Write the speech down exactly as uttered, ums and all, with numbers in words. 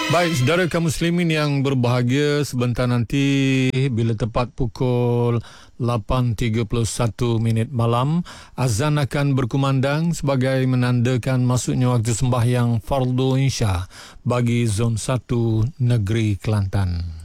Baik, saudara kaum muslimin yang berbahagia, sebentar nanti bila tepat pukul lapan tiga puluh satu minit malam, azan akan berkumandang sebagai menandakan masuknya waktu sembahyang fardu Isya bagi zon satu negeri Kelantan.